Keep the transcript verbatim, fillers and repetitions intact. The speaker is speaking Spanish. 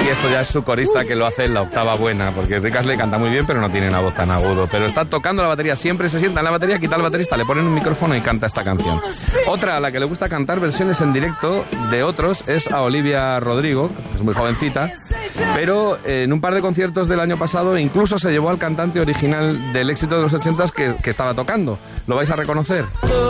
Y esto ya es su corista que lo hace en la octava buena, porque Rick Astley canta muy bien, pero no tiene una voz tan agudo. Pero está tocando la batería, siempre se sienta en la batería, quita al baterista, le ponen un micrófono y canta esta canción. Otra a la que le gusta cantar versiones en directo de otros es a Olivia Rodrigo, es muy jovencita, pero en un par de conciertos del año pasado incluso se llevó al cantante original del éxito de los ochentas que, que estaba tocando. ¿Lo vais a reconocer?